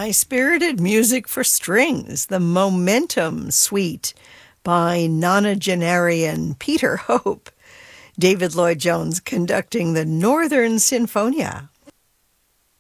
high-spirited music for strings, the Momentum Suite by nonagenarian Peter Hope. David Lloyd Jones conducting the Northern Sinfonia.